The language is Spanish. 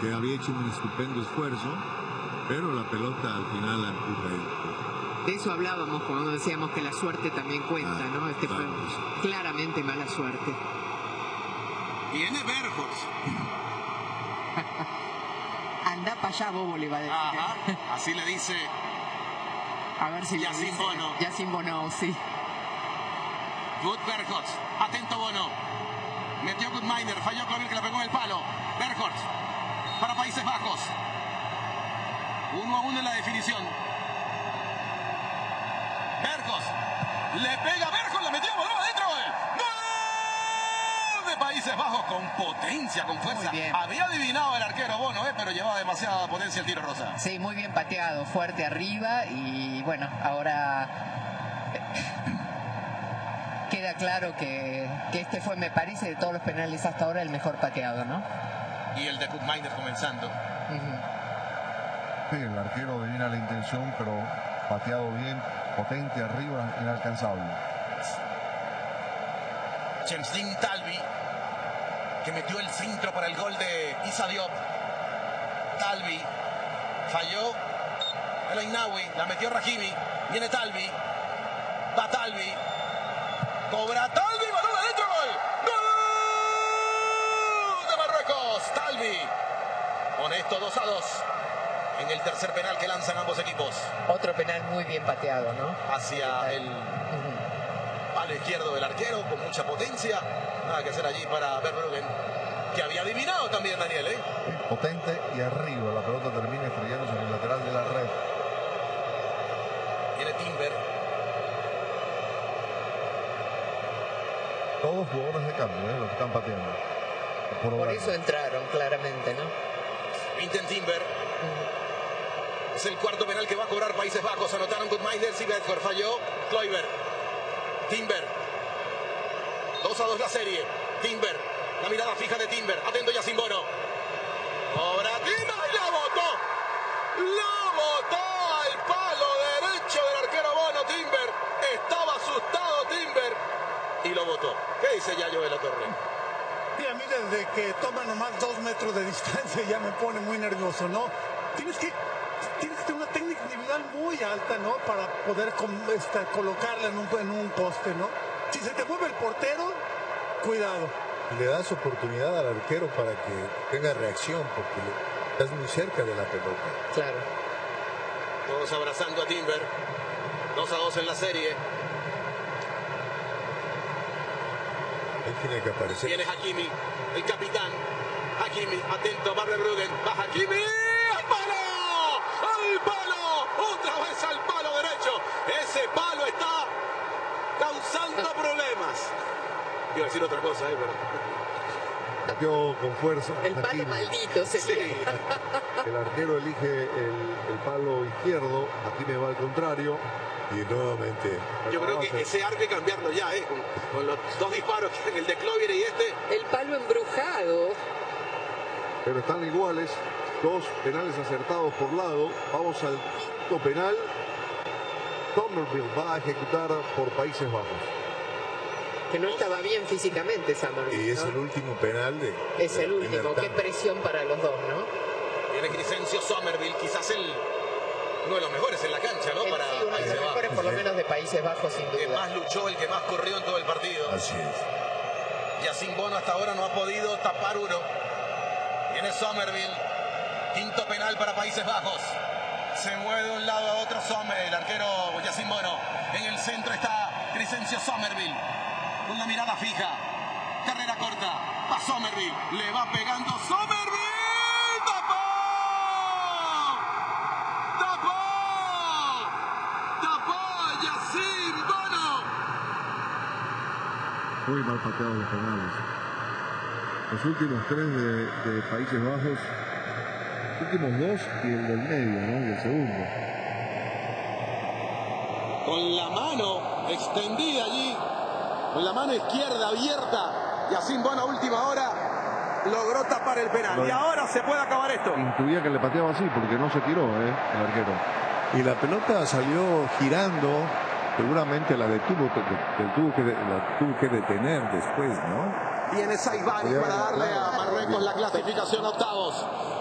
que había hecho un estupendo esfuerzo, pero la pelota al final la empuja él. De eso hablábamos cuando decíamos que la suerte también cuenta, ¿no? Fue claramente mala suerte. Viene Berghorst. Anda para allá, Bobo, le va a decir. Ajá, así le dice. A ver si Yacine Bono. Yacine Bono, sí. Good Berghorst. Atento Bono. Metió Goodminer. Falló Clover que le pegó en el palo. Berghorst. Para Países Bajos. 1-1 en la definición. Berghorst. Le pega Berghorst. La metió. Voló adentro. ¡Gol! De Países Bajos con potencia, con fuerza. Había adivinado el arquero Bono, pero llevaba demasiada potencia el tiro, Rosa. Sí, muy bien pateado. Fuerte arriba. Y bueno, ahora... queda claro que este fue, me parece, de todos los penales hasta ahora, el mejor pateado, ¿no? Y el de Goodminer comenzando. Sí, el arquero adivina la intención, pero pateado bien, potente arriba, inalcanzable. Chemsdin Talvi, que metió el centro para el gol de Issa Diop. Talvi falló el Ainawi, la metió Rahimi. Viene Talvi, va Talvi. Cobra Talvi, balón adentro, gol. ¡Gol de Marruecos! Talvi. Con esto 2-2 en el tercer penal que lanzan ambos equipos. Otro penal muy bien pateado, ¿no? Hacia el palo izquierdo del arquero, con mucha potencia. Nada que hacer allí para Verbruggen, que había adivinado también Daniel, Potente y arriba, la pelota termina estrellándose en el lateral de la red. Viene Timber. Todos jugadores de cambio, los que están pateando. Por eso entraron, claramente, ¿no? Vincent Timber. Es el cuarto penal que va a cobrar Países Bajos. Anotaron Goodminer y Berghorst. Falló Kluivert. Timber. 2-2 la serie. Timber. La mirada fija de Timber. Atento Yacine Bono. Cobra Timber y la botó. La botó al palo derecho del arquero Bono. Timber. Estaba asustado Timber. Y lo votó. ¿Qué dice Yayo de la Torre? Sí, a mí desde que toma nomás 2 metros de distancia ya me pone muy nervioso, ¿no? Tienes que tener una técnica individual muy alta, ¿no? Para poder colocarla en un poste, ¿no? Si se te mueve el portero, cuidado. Le das oportunidad al arquero para que tenga reacción, porque estás muy cerca de la pelota. Claro. Todos abrazando a Timber. 2-2 en la serie. Él tiene que aparecer. Viene Hakimi, el capitán. Hakimi, atento, va Verbruggen. Va Hakimi. ¡Al palo! ¡Al palo! Otra vez al palo derecho. Ese palo está causando problemas. Iba a decir otra cosa, pero... Metió con fuerza. El palo Hakimi. maldito sería. Sí. El arquero elige el palo izquierdo. Hakimi va al contrario. Y nuevamente. Yo creo que ese arco hay que cambiarlo ya, con los dos disparos, el de Clover y este. El palo embrujado. Pero están iguales. 2 penales acertados por lado. Vamos al quinto penal. Somerville va a ejecutar por Países Bajos. Que no estaba bien físicamente, Somerville. Y es ¿no? el último penal de. Es el último. Qué presión para los dos, ¿no? Viene Crescencio Somerville, quizás uno de los mejores en la cancha, ¿no? Para Sí, uno de Países los mejores, Bajos. por lo menos de Países Bajos, sin El que duda. más luchó, el que más corrió en todo el partido. Así es. Yacine Bono hasta ahora no ha podido tapar uno. Viene Somerville. Quinto penal para Países Bajos. Se mueve de un lado a otro el arquero Yacine Bono. En el centro está Crescencio Somerville. Con la mirada fija. Carrera corta. Va Somerville. Le va pegando Somerville. ¡Tapó! ¡Tapó! ¡Tapó Yacine Bono! Muy mal pateados los penales. Los últimos 3 de Países Bajos. Los últimos 2 y el del medio, ¿no? Y el segundo. Con la mano extendida allí, con la mano izquierda abierta, Yacine Bono a última hora logró tapar el penal. Y ahora se puede acabar esto. Intuía que le pateaba así porque no se tiró, el arquero. Y la pelota salió girando. Seguramente la tuvo que detener después, ¿no? Viene Saibani para darle a Marruecos la clasificación a octavos.